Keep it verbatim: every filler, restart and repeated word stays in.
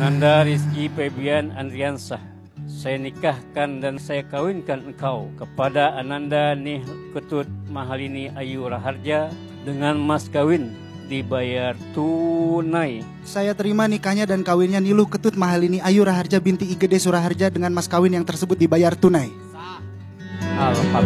Ananda Rizky Febian Andriansah, saya nikahkan dan saya kawinkan engkau kepada Ananda Nih Ketut Mahalini Ayu Raharja dengan mas kawin dibayar tunai. Saya terima nikahnya dan kawinnya Niluh Ketut Mahalini Ayu Raharja binti I Gede Suraharja dengan mas kawin yang tersebut dibayar tunai. Alhamdulillah.